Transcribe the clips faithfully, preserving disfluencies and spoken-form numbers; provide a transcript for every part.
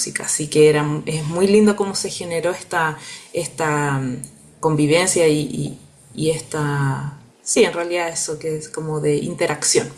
música. Así que era, es muy lindo cómo se generó esta, esta mm, convivencia y, y, y esta, sí, en realidad eso que es como de interacción.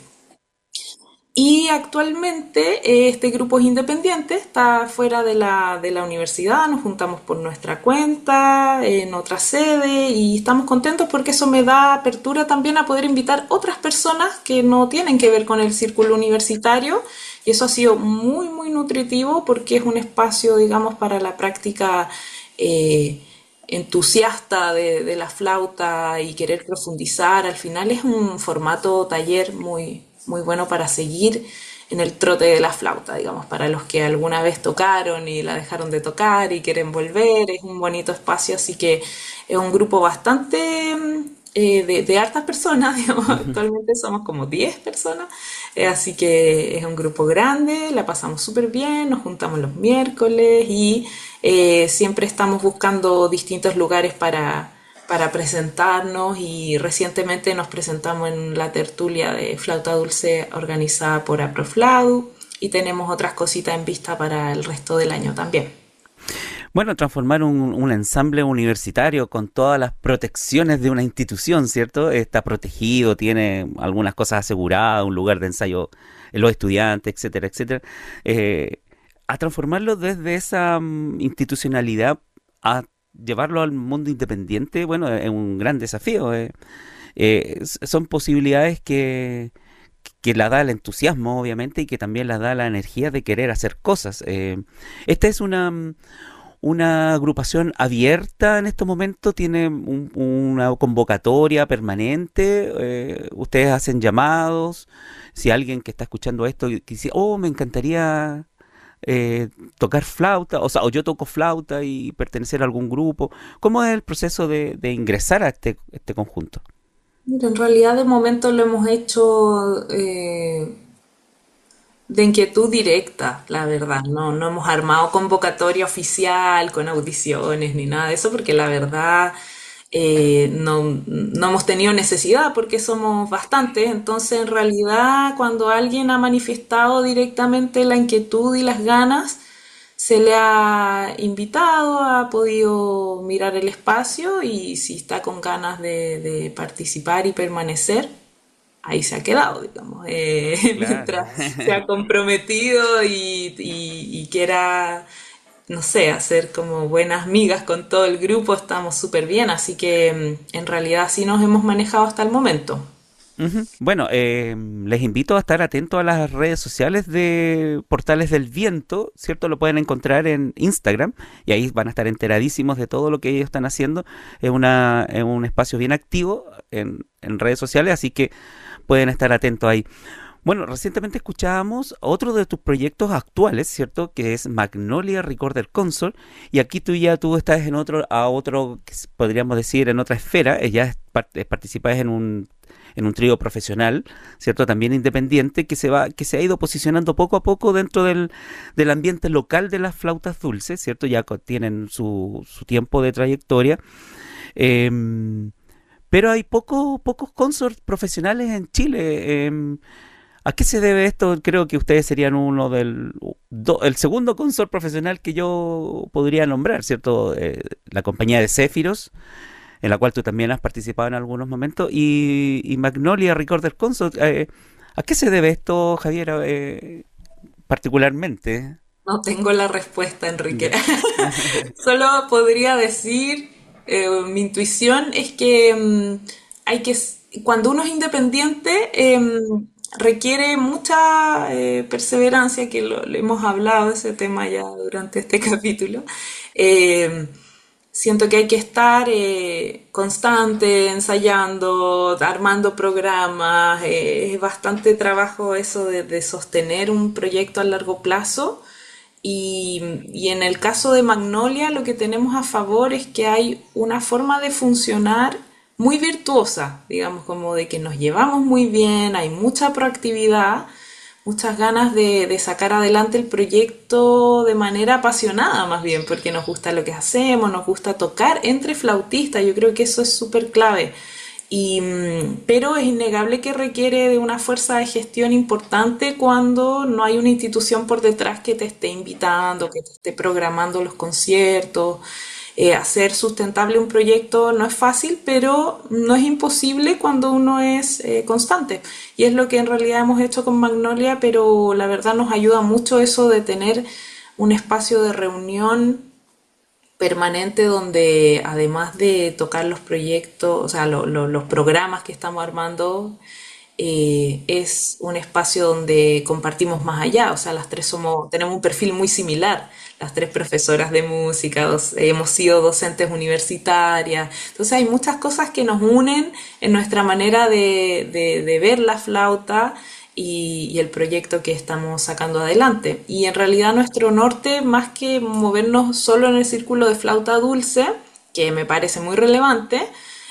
Y actualmente eh, este grupo es independiente, está fuera de la, de la universidad, nos juntamos por nuestra cuenta, en otra sede y estamos contentos porque eso me da apertura también a poder invitar otras personas que no tienen que ver con el círculo universitario y eso ha sido muy, muy nutritivo porque es un espacio, digamos, para la práctica eh, entusiasta de, de la flauta y querer profundizar. Al final es un formato taller muy, muy bueno para seguir en el trote de la flauta, digamos, para los que alguna vez tocaron y la dejaron de tocar y quieren volver, es un bonito espacio, así que es un grupo bastante eh, de, de hartas personas, digamos, actualmente somos como diez personas, eh, así que es un grupo grande, la pasamos súper bien, nos juntamos los miércoles y eh, siempre estamos buscando distintos lugares para para presentarnos y recientemente nos presentamos en la tertulia de flauta dulce organizada por Aproflau y tenemos otras cositas en vista para el resto del año también. Bueno, transformar un, un ensamble universitario con todas las protecciones de una institución, ¿cierto? Está protegido, tiene algunas cosas aseguradas, un lugar de ensayo en los estudiantes, etcétera, etcétera. Eh, a transformarlo desde esa um, institucionalidad a llevarlo al mundo independiente, bueno, es un gran desafío. Eh. Eh, son posibilidades que, que la da el entusiasmo, obviamente, y que también la da la energía de querer hacer cosas. Eh, esta es una, una agrupación abierta en estos momentos, tiene un, una convocatoria permanente, eh, ustedes hacen llamados, si alguien que está escuchando esto dice, oh, me encantaría eh, tocar flauta, o sea, o yo toco flauta y pertenecer a algún grupo. ¿Cómo es el proceso de, de ingresar a este, este conjunto? Mira, en realidad de momento lo hemos hecho eh, de inquietud directa, la verdad. No, no hemos armado convocatoria oficial con audiciones ni nada de eso, porque la verdad eh, no, no hemos tenido necesidad porque somos bastantes. Entonces, en realidad, cuando alguien ha manifestado directamente la inquietud y las ganas, se le ha invitado, ha podido mirar el espacio y si está con ganas de, de participar y permanecer, ahí se ha quedado, digamos. Eh, Claro. mientras se ha comprometido y, y- y quiera, no sé, hacer como buenas migas con todo el grupo, estamos súper bien, así que mm, en realidad así nos hemos manejado hasta el momento. Ujú. Bueno, eh, les invito a estar atentos a las redes sociales de Portales del Viento, ¿cierto? Lo pueden encontrar en Instagram y ahí van a estar enteradísimos de todo lo que ellos están haciendo. Es una, es un espacio bien activo en, en redes sociales, así que pueden estar atentos ahí. Bueno, recientemente escuchábamos otro de tus proyectos actuales, ¿cierto? Que es Magnolia Recorder Console. Y aquí tú ya tú estás en otro, a otro, que s- podríamos decir, en otra esfera. eh, Ya es par- eh, participas en un, en un trío profesional, ¿cierto? También independiente, que se va, que se ha ido posicionando poco a poco dentro del, del ambiente local de las flautas dulces, ¿cierto? Ya co- tienen su, su tiempo de trayectoria. Em, pero hay poco, pocos consorts profesionales en Chile. em, ¿A qué se debe esto? Creo que ustedes serían uno del do- el segundo consort profesional que yo podría nombrar, ¿cierto? Eh, la compañía de Céfiros, en la cual tú también has participado en algunos momentos, y, y Magnolia Recorder Consort. Eh, ¿a qué se debe esto, Javier, eh, particularmente? No tengo la respuesta, Enrique. Ya. Solo podría decir, eh, mi intuición es que mm, hay que, s- cuando uno es independiente, em, requiere mucha eh, perseverancia, que lo, lo hemos hablado de ese tema ya durante este capítulo. Em, Siento que hay que estar eh, constante, ensayando, armando programas. Eh, es bastante trabajo eso de, de sostener un proyecto a largo plazo. Y, y en el caso de Magnolia, lo que tenemos a favor es que hay una forma de funcionar muy virtuosa, digamos, como de que nos llevamos muy bien, hay mucha proactividad, muchas ganas de, de sacar adelante el proyecto de manera apasionada más bien, porque nos gusta lo que hacemos, nos gusta tocar entre flautistas, yo creo que eso es súper clave. Y, mm, pero es innegable que requiere de una fuerza de gestión importante cuando no hay una institución por detrás que te esté invitando, que te esté programando los conciertos. Eh, hacer sustentable un proyecto no es fácil, pero no es imposible cuando uno es eh, constante. Y es lo que en realidad hemos hecho con Magnolia, pero la verdad nos ayuda mucho eso de tener un espacio de reunión permanente donde además de tocar los proyectos, o sea, lo- lo- los programas que estamos armando, eh, es un espacio donde compartimos más allá. O sea, las tres somos, tenemos un perfil muy similar. Las tres profesoras de música, dos- hemos sido docentes universitarias. Entonces hay muchas cosas que nos unen en nuestra manera de, de- de ver la flauta y, y el proyecto que estamos sacando adelante. Y en realidad nuestro norte, más que movernos solo en el círculo de flauta dulce, que me parece muy relevante,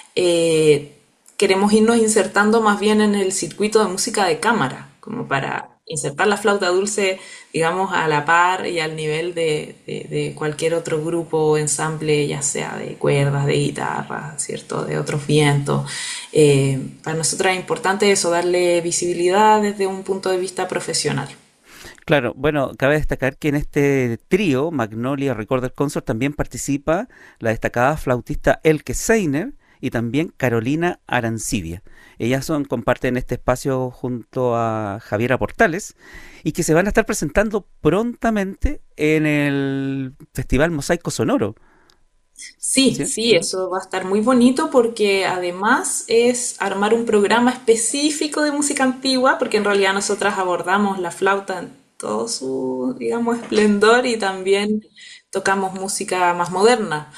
eh, queremos irnos insertando más bien en el circuito de música de cámara, como para insertar la flauta dulce, digamos, a la par y al nivel de, de- de cualquier otro grupo o ensamble, ya sea de cuerdas, de guitarra, ¿cierto? De otros vientos. Eh, para nosotros es importante eso, darle visibilidad desde un punto de vista profesional. Claro, bueno, cabe destacar que en este trío, Magnolia Recorder Consort, también participa la destacada flautista Elke Seiner y también Carolina Arancibia. Ellas son, comparten este espacio junto a Javiera Portales y que se van a estar presentando prontamente en el Festival Mosaico Sonoro. Sí, ¿Sí? sí, eso va a estar muy bonito porque además es armar un programa específico de música antigua, porque en realidad nosotras abordamos la flauta en todo su, digamos, esplendor y también tocamos música más moderna,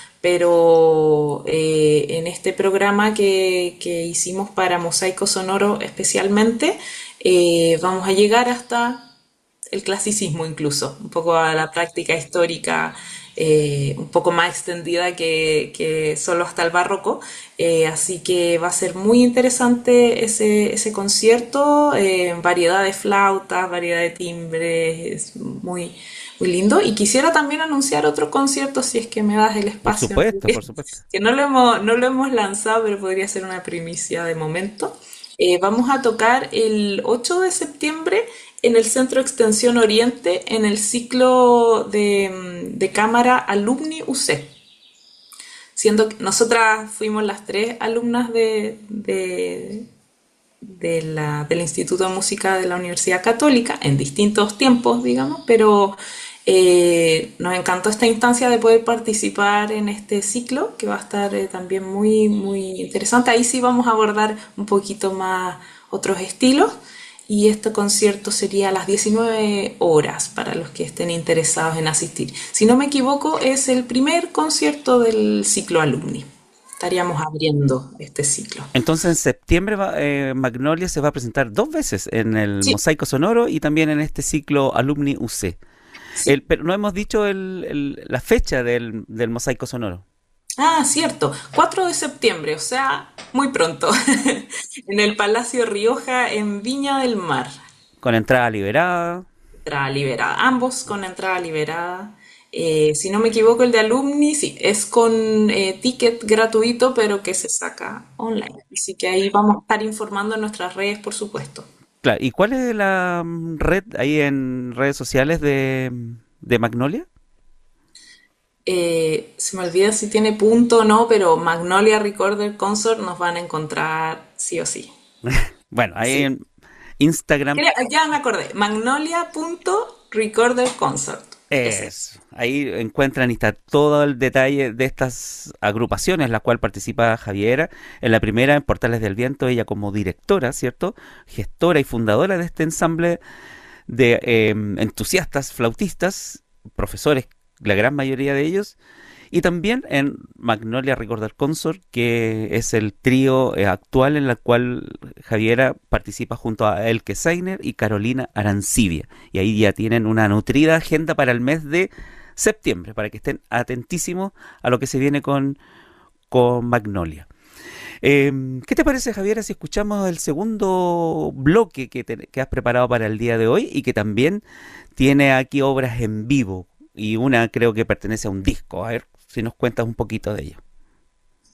pero eh, en este programa que, que hicimos para Mosaico Sonoro especialmente, eh, vamos a llegar hasta el clasicismo incluso, un poco a la práctica histórica, eh, un poco más extendida que, que solo hasta el barroco. Eh, así que va a ser muy interesante ese, ese concierto, eh, variedad de flautas, variedad de timbres, es muy, muy lindo. Y quisiera también anunciar otro concierto si es que me das el Por espacio, supuesto, por supuesto. que no lo hemos, no lo hemos lanzado, pero podría ser una primicia de momento. Eh, vamos a tocar el ocho de septiembre en el Centro Extensión Oriente en el ciclo de, de cámara Alumni U C. Siendo que nosotras fuimos las tres alumnas de, de, de la, del Instituto de Música de la Universidad Católica en distintos tiempos, digamos, pero eh, nos encantó esta instancia de poder participar en este ciclo que va a estar eh, también muy, muy interesante. Ahí sí vamos a abordar un poquito más otros estilos y este concierto sería a las diecinueve horas para los que estén interesados en asistir. Si no me equivoco, es el primer concierto del ciclo alumni. Estaríamos abriendo este ciclo. Entonces en septiembre va- eh, Magnolia se va a presentar dos veces en el Sí, Mosaico Sonoro y también en este ciclo Alumni U C. sí. El, pero no hemos dicho el- el- la fecha del, del Mosaico Sonoro. Ah, cierto. Cuatro de septiembre, o sea, muy pronto. En el Palacio Rioja, en Viña del Mar. Con entrada liberada. Entrada liberada. Ambos con entrada liberada. Eh, si no me equivoco, el de Alumni, sí, es con eh, ticket gratuito, pero que se saca online. Así que ahí vamos a estar informando en nuestras redes, por supuesto. Claro, ¿y cuál es la mm, red ahí en redes sociales de, de Magnolia? Eh, se me olvida si tiene punto o no, pero Magnolia Recorder Consort nos van a encontrar sí o sí. Bueno, ahí Sí. en Instagram Creo- ya me acordé. Magnolia.recorderconsort. Ese. es. Ahí encuentran y está todo el detalle de estas agrupaciones, la cual participa Javiera. En la primera, en Portales del Viento, ella como directora, ¿cierto? Gestora y fundadora de este ensamble de eh, entusiastas flautistas, profesores, la gran mayoría de ellos, y también en Magnolia Recorder Consort, que es el trío eh, actual en el cual Javiera participa junto a Elke Seiner y Carolina Arancibia. Y ahí ya tienen una nutrida agenda para el mes de septiembre, para que estén atentísimos a lo que se viene con, con Magnolia. Eh, ¿Qué te parece, Javiera, si escuchamos el segundo bloque que, te- que has preparado para el día de hoy y que también tiene aquí obras en vivo? Y una creo que pertenece a un disco. A ver si nos cuentas un poquito de ello.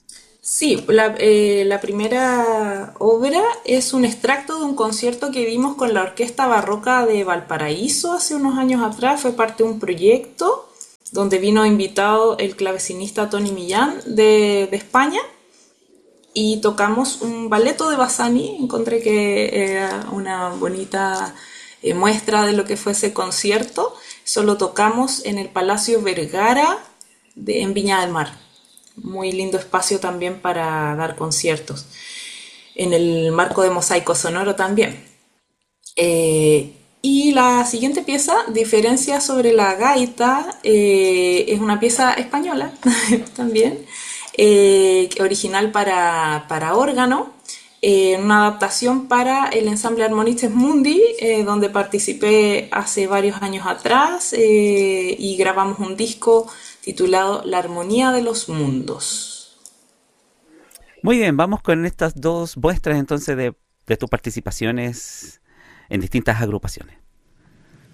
Sí, la, eh, la primera obra es un extracto de un concierto que dimos con la Orquesta Barroca de Valparaíso hace unos años atrás. Fue parte de un proyecto donde vino invitado el clavecinista Tony Millán de, de España y tocamos un balleto de Bassani. Encontré que era una bonita eh, muestra de lo que fue ese concierto. Eso lo tocamos en el Palacio Vergara de, en Viña del Mar. Muy lindo espacio también para dar conciertos. En el marco de Mosaico Sonoro también. Eh, y la siguiente pieza, Diferencia sobre la gaita, eh, es una pieza española también, eh, original para, para órgano, eh, una adaptación para el ensamble Harmonistes Mundi, eh, donde participé hace varios años atrás eh, y grabamos un disco titulado La Armonía de los Mundos. Muy bien, vamos con estas dos muestras entonces de, de tus participaciones en distintas agrupaciones.